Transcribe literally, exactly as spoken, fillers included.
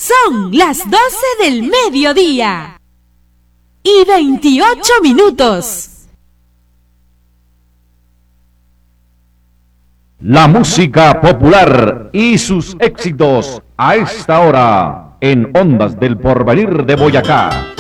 Son las doce del mediodía y veintiocho minutos. La música popular y sus éxitos a esta hora en Ondas del Porvenir de Boyacá.